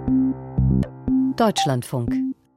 Deutschlandfunk.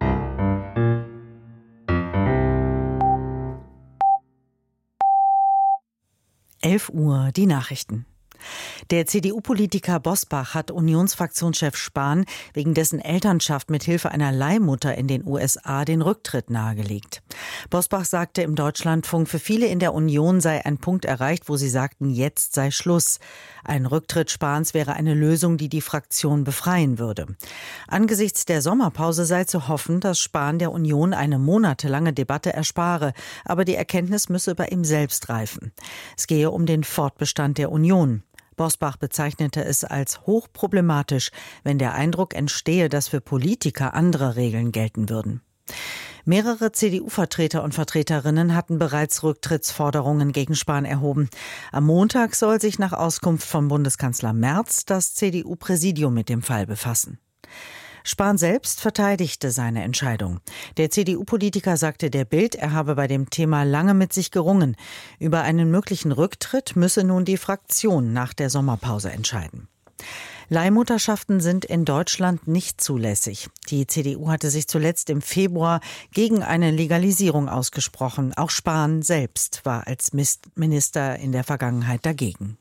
Uhr, die Nachrichten. Der CDU-Politiker Bosbach hat Unionsfraktionschef Spahn wegen dessen Elternschaft mit Hilfe einer Leihmutter in den USA den Rücktritt nahegelegt. Bosbach sagte im Deutschlandfunk, für viele in der Union sei ein Punkt erreicht, wo sie sagten, jetzt sei Schluss. Ein Rücktritt Spahns wäre eine Lösung, die die Fraktion befreien würde. Angesichts der Sommerpause sei zu hoffen, dass Spahn der Union eine monatelange Debatte erspare, aber die Erkenntnis müsse bei ihm selbst reifen. Es gehe um den Fortbestand der Union. Bosbach bezeichnete es als hochproblematisch, wenn der Eindruck entstehe, dass für Politiker andere Regeln gelten würden. Mehrere CDU-Vertreter und Vertreterinnen hatten bereits Rücktrittsforderungen gegen Spahn erhoben. Am Montag soll sich nach Auskunft von Bundeskanzler Merz das CDU-Präsidium mit dem Fall befassen. Spahn selbst verteidigte seine Entscheidung. Der CDU-Politiker sagte der Bild, er habe bei dem Thema lange mit sich gerungen. Über einen möglichen Rücktritt müsse nun die Fraktion nach der Sommerpause entscheiden. Leihmutterschaften sind in Deutschland nicht zulässig. Die CDU hatte sich zuletzt im Februar gegen eine Legalisierung ausgesprochen. Auch Spahn selbst war als Minister in der Vergangenheit dagegen.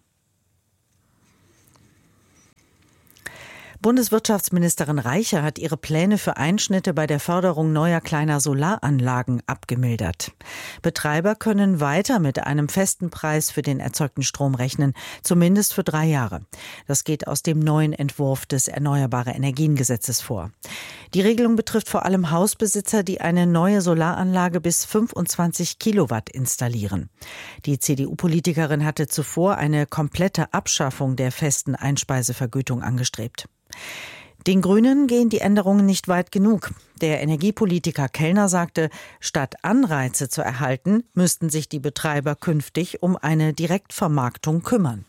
Bundeswirtschaftsministerin Reiche hat ihre Pläne für Einschnitte bei der Förderung neuer kleiner Solaranlagen abgemildert. Betreiber können weiter mit einem festen Preis für den erzeugten Strom rechnen, zumindest für 3 Jahre. Das geht aus dem neuen Entwurf des Erneuerbare-Energien-Gesetzes vor. Die Regelung betrifft vor allem Hausbesitzer, die eine neue Solaranlage bis 25 Kilowatt installieren. Die CDU-Politikerin hatte zuvor eine komplette Abschaffung der festen Einspeisevergütung angestrebt. Den Grünen gehen die Änderungen nicht weit genug. Der Energiepolitiker Kellner sagte, statt Anreize zu erhalten, müssten sich die Betreiber künftig um eine Direktvermarktung kümmern.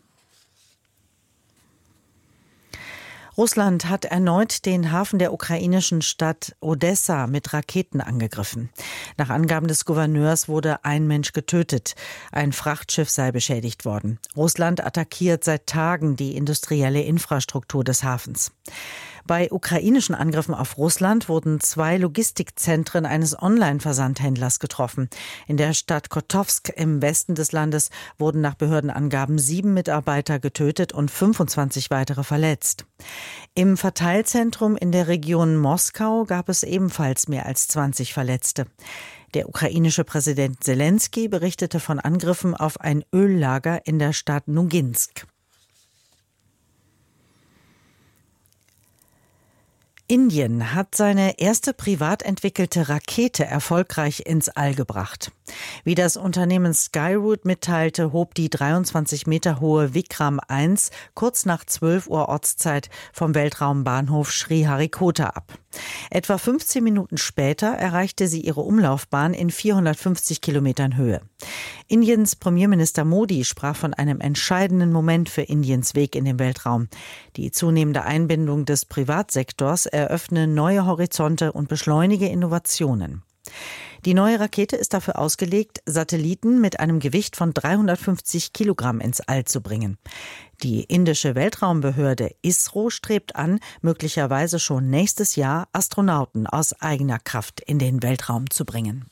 Russland hat erneut den Hafen der ukrainischen Stadt Odessa mit Raketen angegriffen. Nach Angaben des Gouverneurs wurde ein Mensch getötet. Ein Frachtschiff sei beschädigt worden. Russland attackiert seit Tagen die industrielle Infrastruktur des Hafens. Bei ukrainischen Angriffen auf Russland wurden 2 Logistikzentren eines Online-Versandhändlers getroffen. In der Stadt Kotowsk im Westen des Landes wurden nach Behördenangaben 7 Mitarbeiter getötet und 25 weitere verletzt. Im Verteilzentrum in der Region Moskau gab es ebenfalls mehr als 20 Verletzte. Der ukrainische Präsident Selenskyj berichtete von Angriffen auf ein Öllager in der Stadt Noginsk. Indien hat seine erste privat entwickelte Rakete erfolgreich ins All gebracht. Wie das Unternehmen Skyroot mitteilte, hob die 23 Meter hohe Vikram 1 kurz nach 12 Uhr Ortszeit vom Weltraumbahnhof Sriharikota ab. Etwa 15 Minuten später erreichte sie ihre Umlaufbahn in 450 Kilometern Höhe. Indiens Premierminister Modi sprach von einem entscheidenden Moment für Indiens Weg in den Weltraum. Die zunehmende Einbindung des Privatsektors eröffne neue Horizonte und beschleunige Innovationen. Die neue Rakete ist dafür ausgelegt, Satelliten mit einem Gewicht von 350 Kilogramm ins All zu bringen. Die indische Weltraumbehörde ISRO strebt an, möglicherweise schon nächstes Jahr Astronauten aus eigener Kraft in den Weltraum zu bringen.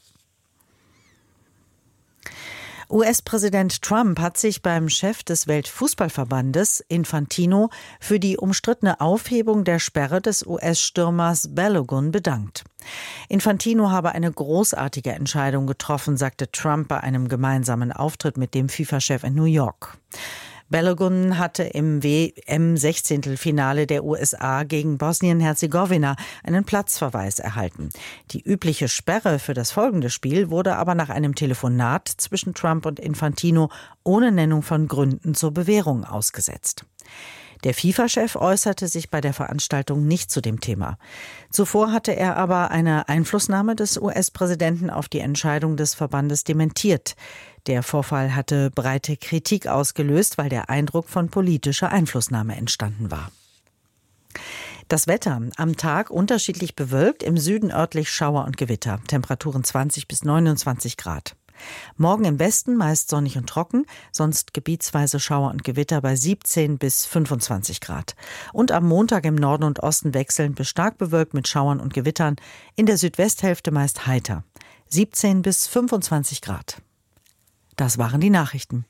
US-Präsident Trump hat sich beim Chef des Weltfußballverbandes Infantino für die umstrittene Aufhebung der Sperre des US-Stürmers Balogun bedankt. Infantino habe eine großartige Entscheidung getroffen, sagte Trump bei einem gemeinsamen Auftritt mit dem FIFA-Chef in New York. Balogun hatte im WM-16-Finale der USA gegen Bosnien-Herzegowina einen Platzverweis erhalten. Die übliche Sperre für das folgende Spiel wurde aber nach einem Telefonat zwischen Trump und Infantino ohne Nennung von Gründen zur Bewährung ausgesetzt. Der FIFA-Chef äußerte sich bei der Veranstaltung nicht zu dem Thema. Zuvor hatte er aber eine Einflussnahme des US-Präsidenten auf die Entscheidung des Verbandes dementiert. Der Vorfall hatte breite Kritik ausgelöst, weil der Eindruck von politischer Einflussnahme entstanden war. Das Wetter: am Tag unterschiedlich bewölkt, im Süden örtlich Schauer und Gewitter. Temperaturen 20 bis 29 Grad. Morgen im Westen meist sonnig und trocken, sonst gebietsweise Schauer und Gewitter bei 17 bis 25 Grad. Und am Montag im Norden und Osten wechselnd bis stark bewölkt mit Schauern und Gewittern, in der Südwesthälfte meist heiter. 17 bis 25 Grad. Das waren die Nachrichten.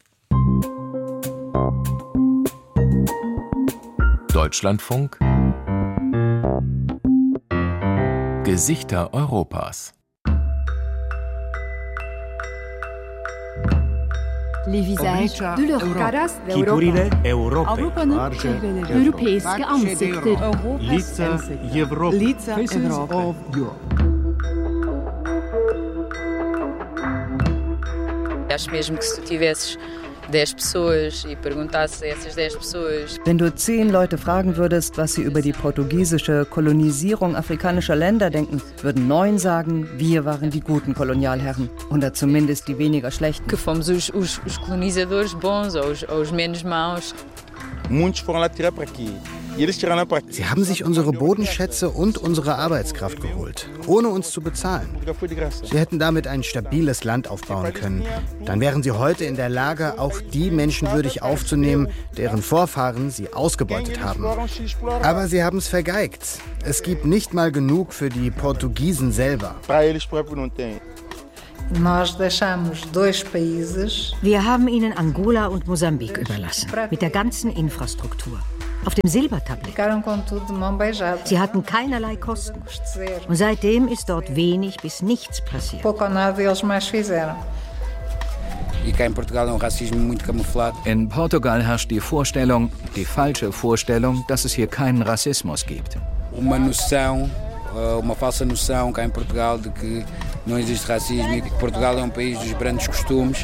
Deutschlandfunk Gesichter Europas. Les visages de l'Europa. Kiturile Avrupa'nın çehreleri. Europeiske ansikter. Лица Европы. Лица Европы. Acho mesmo que se tu tivesses 10 pessoas e perguntasses a essas 10 pessoas. Wenn du 10 Leute fragen würdest, was sie über die portugiesische Kolonisierung afrikanischer Länder denken, würden 9 sagen, wir waren die guten Kolonialherren. Oder zumindest die weniger schlechten. Que fomos os colonizadores bons ou os menos maus. Muitos foram lá tirar para aqui. Sie haben sich unsere Bodenschätze und unsere Arbeitskraft geholt, ohne uns zu bezahlen. Sie hätten damit ein stabiles Land aufbauen können. Dann wären sie heute in der Lage, auch die menschenwürdig aufzunehmen, deren Vorfahren sie ausgebeutet haben. Aber sie haben es vergeigt. Es gibt nicht mal genug für die Portugiesen selber. Wir haben ihnen Angola und Mosambik überlassen, mit der ganzen Infrastruktur. Auf dem Silbertablett. Sie hatten keinerlei Kosten. Und seitdem ist dort wenig bis nichts passiert. In Portugal herrscht die Vorstellung, die falsche Vorstellung, dass es hier keinen Rassismus gibt. Uma falsa noção cá em Portugal de que não existe racismo e que Portugal é país dos grandes costumes.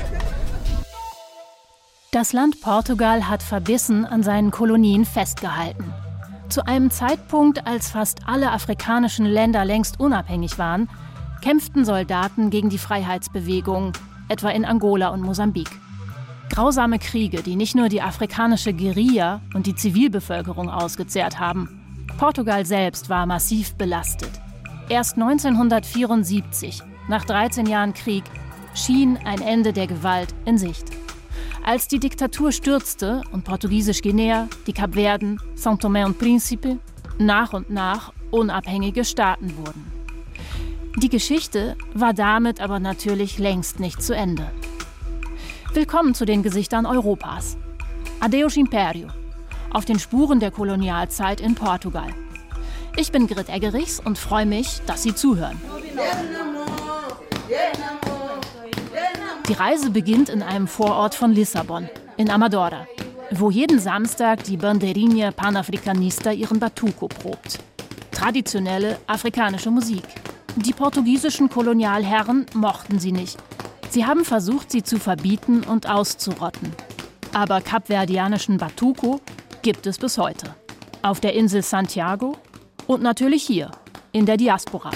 Das Land Portugal hat verbissen an seinen Kolonien festgehalten. Zu einem Zeitpunkt, als fast alle afrikanischen Länder längst unabhängig waren, kämpften Soldaten gegen die Freiheitsbewegung, etwa in Angola und Mosambik. Grausame Kriege, die nicht nur die afrikanische Guerilla und die Zivilbevölkerung ausgezehrt haben. Portugal selbst war massiv belastet. Erst 1974, nach 13 Jahren Krieg, schien ein Ende der Gewalt in Sicht. Als die Diktatur stürzte und Portugiesisch-Guinea, die Kapverden, São Tomé und Príncipe nach und nach unabhängige Staaten wurden. Die Geschichte war damit aber natürlich längst nicht zu Ende. Willkommen zu den Gesichtern Europas. Adeus Império. Auf den Spuren der Kolonialzeit in Portugal. Ich bin Grit Eggerichs und freue mich, dass Sie zuhören. Die Reise beginnt in einem Vorort von Lissabon, in Amadora, wo jeden Samstag die Bandeirinha Panafricanista ihren Batuco probt. Traditionelle afrikanische Musik. Die portugiesischen Kolonialherren mochten sie nicht. Sie haben versucht, sie zu verbieten und auszurotten. Aber kapverdianischen Batuco gibt es bis heute. Auf der Insel Santiago und natürlich hier, in der Diaspora.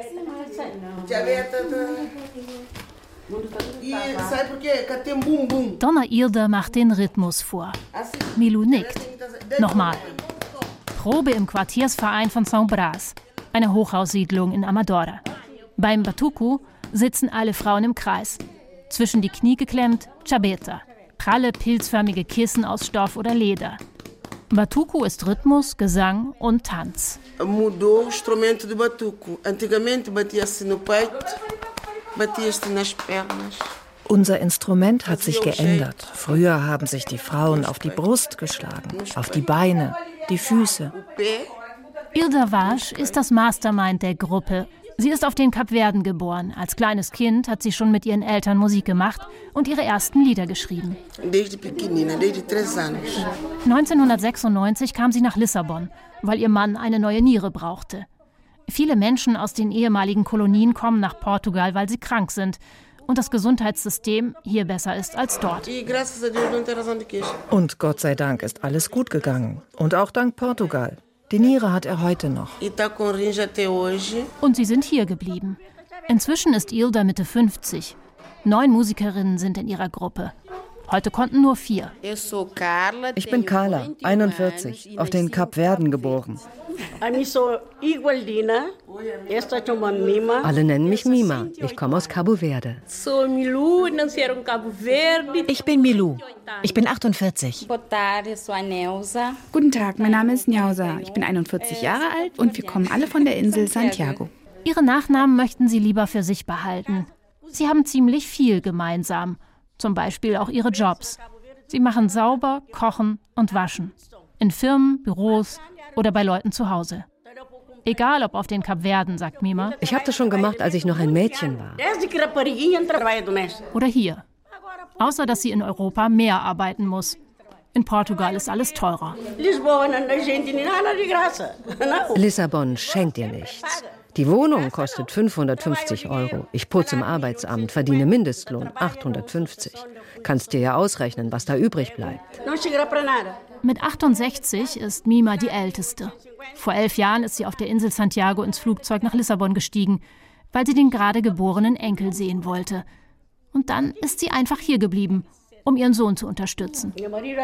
Donna Ilda macht den Rhythmus vor. Milou nickt. Nochmal. Probe im Quartiersverein von São Brás, eine Hochhaussiedlung in Amadora. Beim Batuco sitzen alle Frauen im Kreis. Zwischen die Knie geklemmt, Chabeta. Pralle, pilzförmige Kissen aus Stoff oder Leder. Batuco ist Rhythmus, Gesang und Tanz. Mudou o instrumento de batuco. Antigamente batia-se no peito, batia-se nas pernas. Unser Instrument hat sich geändert. Früher haben sich die Frauen auf die Brust geschlagen, auf die Beine, die Füße. Ilda Vaz ist das Mastermind der Gruppe. Sie ist auf den Kapverden geboren. Als kleines Kind hat sie schon mit ihren Eltern Musik gemacht und ihre ersten Lieder geschrieben. 1996 kam sie nach Lissabon, weil ihr Mann eine neue Niere brauchte. Viele Menschen aus den ehemaligen Kolonien kommen nach Portugal, weil sie krank sind und das Gesundheitssystem hier besser ist als dort. Und Gott sei Dank ist alles gut gegangen. Und auch dank Portugal. Die Niere hat er heute noch. Und sie sind hier geblieben. Inzwischen ist Ilda Mitte 50. 9 Musikerinnen sind in ihrer Gruppe. Heute konnten nur 4. Ich bin Carla, 41, auf den Kapverden geboren. Alle nennen mich Mima. Ich komme aus Cabo Verde. Ich bin Milou. Ich bin 48. Guten Tag, mein Name ist Njausa. Ich bin 41 Jahre alt und wir kommen alle von der Insel Santiago. Ihre Nachnamen möchten sie lieber für sich behalten. Sie haben ziemlich viel gemeinsam. Zum Beispiel auch ihre Jobs. Sie machen sauber, kochen und waschen. In Firmen, Büros oder bei Leuten zu Hause. Egal ob auf den Kapverden, sagt Mima. Ich habe das schon gemacht, als ich noch ein Mädchen war. Oder hier. Außer dass sie in Europa mehr arbeiten muss. In Portugal ist alles teurer. Lissabon schenkt dir nichts. Die Wohnung kostet 550 €. Ich putze im Arbeitsamt, verdiene Mindestlohn 850. Kannst dir ja ausrechnen, was da übrig bleibt. Mit 68 ist Mima die Älteste. Vor 11 Jahren ist sie auf der Insel Santiago ins Flugzeug nach Lissabon gestiegen, weil sie den gerade geborenen Enkel sehen wollte. Und dann ist sie einfach hier geblieben, um ihren Sohn zu unterstützen.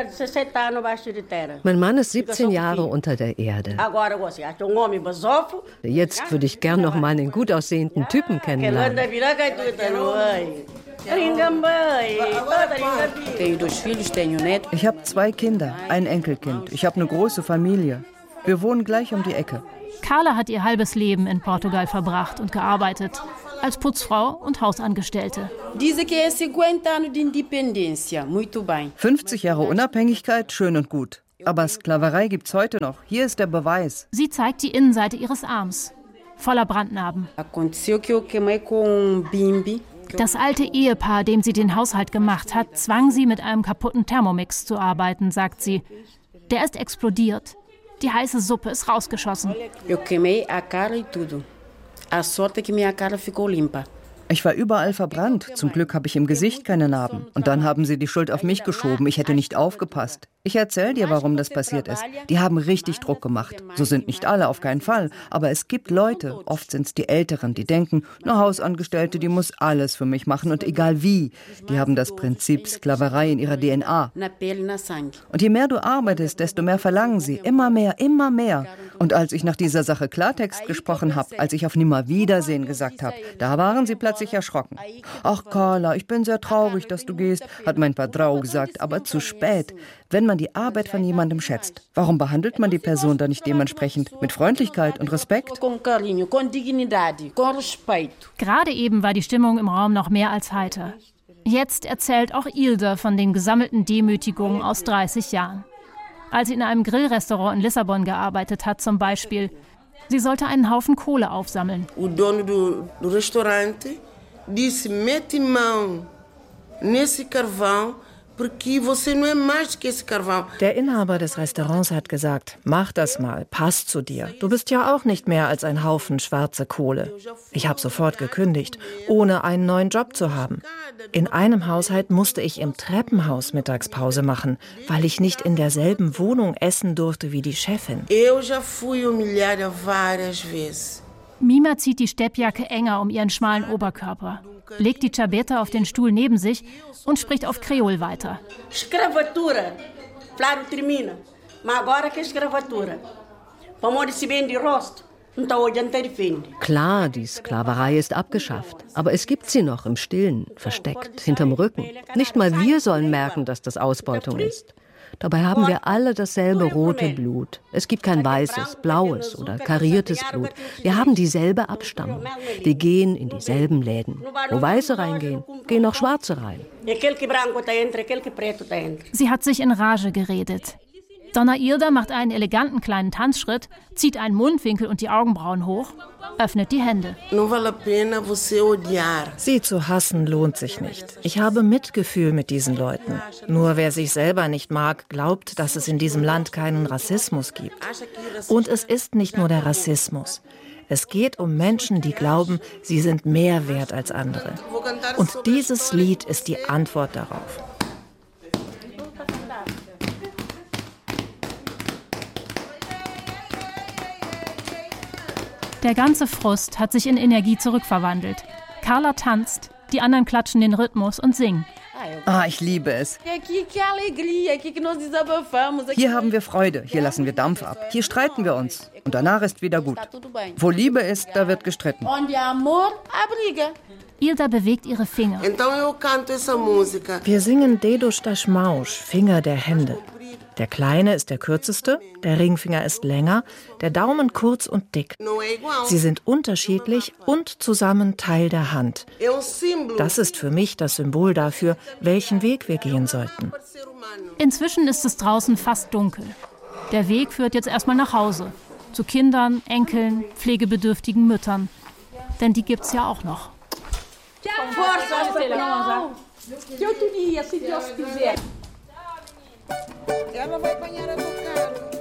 Mein Mann ist 17 Jahre unter der Erde. Jetzt würde ich gern noch mal einen gut aussehenden Typen kennenlernen. Ich habe 2 Kinder, ein Enkelkind. Ich habe eine große Familie. Wir wohnen gleich um die Ecke. Carla hat ihr halbes Leben in Portugal verbracht und gearbeitet. Als Putzfrau und Hausangestellte. 50 Jahre Unabhängigkeit, schön und gut. Aber Sklaverei gibt's heute noch. Hier ist der Beweis. Sie zeigt die Innenseite ihres Arms. Voller Brandnarben. Das alte Ehepaar, dem sie den Haushalt gemacht hat, zwang sie, mit einem kaputten Thermomix zu arbeiten, sagt sie. Der ist explodiert. Die heiße Suppe ist rausgeschossen. Ich war überall verbrannt. Zum Glück habe ich im Gesicht keine Narben. Und dann haben sie die Schuld auf mich geschoben. Ich hätte nicht aufgepasst. Ich erzähle dir, warum das passiert ist. Die haben richtig Druck gemacht. So sind nicht alle, auf keinen Fall. Aber es gibt Leute, oft sind es die Älteren, die denken, eine Hausangestellte, die muss alles für mich machen und egal wie. Die haben das Prinzip Sklaverei in ihrer DNA. Und je mehr du arbeitest, desto mehr verlangen sie. Immer mehr, immer mehr. Und als ich nach dieser Sache Klartext gesprochen habe, als ich auf Nimmerwiedersehen gesagt habe, da waren sie plötzlich erschrocken. Ach Carla, ich bin sehr traurig, dass du gehst, hat mein Patrão gesagt, aber zu spät. Wenn man die Arbeit von jemandem schätzt, warum behandelt man die Person dann nicht dementsprechend mit Freundlichkeit und Respekt? Gerade eben war die Stimmung im Raum noch mehr als heiter. Jetzt erzählt auch Ilde von den gesammelten Demütigungen aus 30 Jahren. Als sie in einem Grillrestaurant in Lissabon gearbeitet hat zum Beispiel, sie sollte einen Haufen Kohle aufsammeln. O dono do restaurante disse: mete mão nesse carvão. Der Inhaber des Restaurants hat gesagt, mach das mal, passt zu dir. Du bist ja auch nicht mehr als ein Haufen schwarze Kohle. Ich habe sofort gekündigt, ohne einen neuen Job zu haben. In einem Haushalt musste ich im Treppenhaus Mittagspause machen, weil ich nicht in derselben Wohnung essen durfte wie die Chefin. Mima zieht die Steppjacke enger um ihren schmalen Oberkörper, legt die Chabeta auf den Stuhl neben sich und spricht auf Kreol weiter. Escravatura, claro, termina. Mas agora que escravatura. Vamos se bem de rosto. Klar, die Sklaverei ist abgeschafft, aber es gibt sie noch im Stillen, versteckt, hinterm Rücken. Nicht mal wir sollen merken, dass das Ausbeutung ist. Dabei haben wir alle dasselbe rote Blut. Es gibt kein weißes, blaues oder kariertes Blut. Wir haben dieselbe Abstammung. Wir gehen in dieselben Läden. Wo Weiße reingehen, gehen auch Schwarze rein. Sie hat sich in Rage geredet. Dona Ilda macht einen eleganten kleinen Tanzschritt, zieht einen Mundwinkel und die Augenbrauen hoch, öffnet die Hände. Sie zu hassen lohnt sich nicht. Ich habe Mitgefühl mit diesen Leuten. Nur wer sich selber nicht mag, glaubt, dass es in diesem Land keinen Rassismus gibt. Und es ist nicht nur der Rassismus. Es geht um Menschen, die glauben, sie sind mehr wert als andere. Und dieses Lied ist die Antwort darauf. Der ganze Frust hat sich in Energie zurückverwandelt. Carla tanzt, die anderen klatschen den Rhythmus und singen. Ah, ich liebe es. Hier haben wir Freude, hier lassen wir Dampf ab, hier streiten wir uns und danach ist wieder gut. Wo Liebe ist, da wird gestritten. Ilda bewegt ihre Finger. Wir singen Dedos das Mausch, Finger der Hände. Der kleine ist der kürzeste, der Ringfinger ist länger, der Daumen kurz und dick. Sie sind unterschiedlich und zusammen Teil der Hand. Das ist für mich das Symbol dafür, welchen Weg wir gehen sollten. Inzwischen ist es draußen fast dunkel. Der Weg führt jetzt erstmal nach Hause. Zu Kindern, Enkeln, pflegebedürftigen Müttern. Denn die gibt's ja auch noch. Ela vai banhar a tua cara.